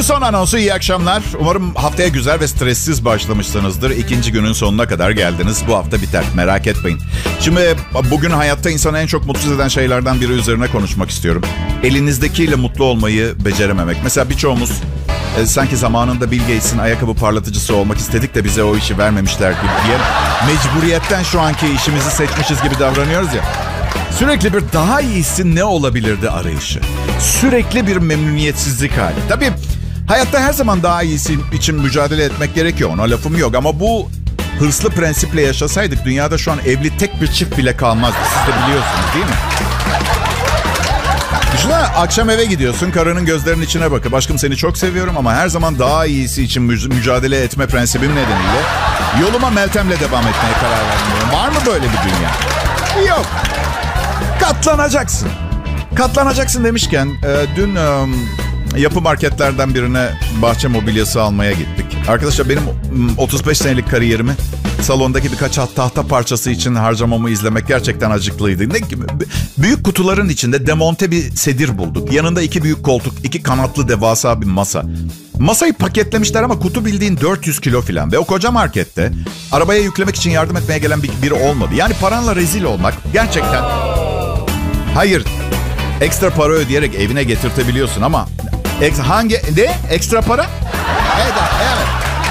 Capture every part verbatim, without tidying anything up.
son anonsu, iyi akşamlar. Umarım haftaya güzel ve stressiz başlamışsınızdır. İkinci günün sonuna kadar geldiniz. Bu hafta biter, merak etmeyin. Şimdi bugün hayatta insanı en çok mutsuz eden şeylerden biri üzerine konuşmak istiyorum. Elinizdekiyle mutlu olmayı becerememek. Mesela birçoğumuz e, sanki zamanında Bill Gates'in ayakkabı parlatıcısı olmak istedik de bize o işi vermemişler gibi diye mecburiyetten şu anki işimizi seçmişiz gibi davranıyoruz ya. Sürekli bir daha iyisi ne olabilirdi arayışı. Sürekli bir memnuniyetsizlik hali. Tabii hayatta her zaman daha iyisi için mücadele etmek gerekiyor. Ona lafım yok ama bu hırslı prensiple yaşasaydık dünyada şu an evli tek bir çift bile kalmazdı. Siz de biliyorsunuz değil mi? Düşünsene, akşam eve gidiyorsun, karının gözlerinin içine bakıp aşkım seni çok seviyorum ama her zaman daha iyisi için mü- mücadele etme prensibim nedeniyle yoluma Meltem'le devam etmeye karar verdim. Var mı böyle bir dünya? Yok. Katlanacaksın. Katlanacaksın demişken e, dün e, yapı marketlerden birine bahçe mobilyası almaya gittik. Arkadaşlar benim otuz beş senelik kariyerimi salondaki birkaç tahta parçası için harcamamı izlemek gerçekten acıklıydı. Ne gibi? Büyük kutuların içinde demonte bir sedir bulduk. Yanında iki büyük koltuk, iki kanatlı devasa bir masa. Masayı paketlemişler ama kutu bildiğin dört yüz kilo falan. Ve o koca markette arabaya yüklemek için yardım etmeye gelen bir, biri olmadı. Yani paranla rezil olmak gerçekten... Hayır, ekstra para ödeyerek evine getirtebiliyorsun ama... Ek, hangi... Ne? Ekstra para? Evet, evet.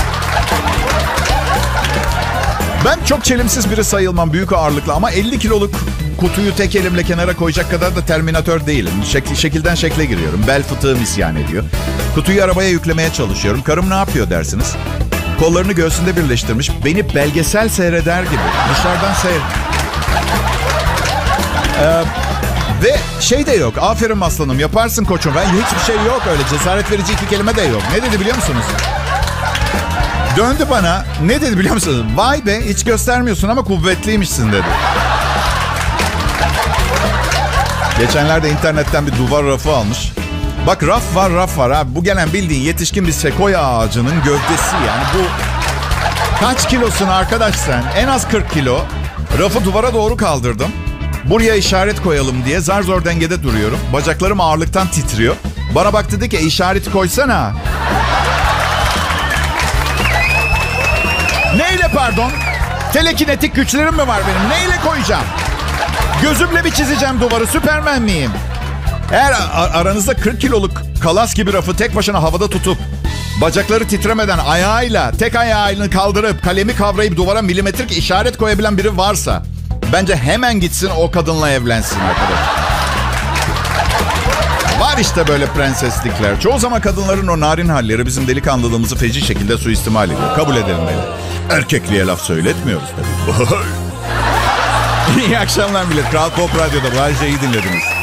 Ben çok çelimsiz biri sayılmam, büyük ağırlıklı ama elli kiloluk kutuyu tek elimle kenara koyacak kadar da terminatör değilim. Şek- şekilden şekle giriyorum. Bel fıtığım isyan ediyor. Kutuyu arabaya yüklemeye çalışıyorum. Karım ne yapıyor dersiniz? Kollarını göğsünde birleştirmiş. Beni belgesel seyreder gibi. Dışarıdan seyr... Ee, ve şey de yok. Aferin aslanım, yaparsın koçum. Ben hiçbir şey yok öyle. Cesaret verici iki kelime de yok. Ne dedi biliyor musunuz? Döndü bana. Ne dedi biliyor musunuz? Vay be, hiç göstermiyorsun ama kuvvetliymişsin dedi. Geçenlerde internetten bir duvar rafı almış. Bak raf var raf var abi. Bu gelen bildiğin yetişkin bir sekoya ağacının gövdesi yani bu. Kaç kilosun arkadaş sen? En az kırk kilo. Rafı duvara doğru kaldırdım. Buraya işaret koyalım diye zar zor dengede duruyorum. Bacaklarım ağırlıktan titriyor. Bana bak dedi ki işareti koysana. Neyle pardon? Telekinetik güçlerim mi var benim? Neyle koyacağım? Gözümle bir çizeceğim duvarı. Süpermen miyim? Eğer aranızda kırk kiloluk kalas gibi rafı tek başına havada tutup bacakları titremeden ayağıyla tek ayağını kaldırıp kalemi kavrayıp duvara milimetrik işaret koyabilen biri varsa bence hemen gitsin o kadınla evlensin arkadaşlar. Var işte böyle prenseslikler. Çoğu zaman kadınların o narin halleri bizim delikanlılığımızı feci şekilde suistimal ediyor. Kabul edelim böyle. Erkekliğe laf söyletmiyoruz tabii. İyi akşamlar millet. Kral Pop Radyo'da Bay J'yi dinlediniz.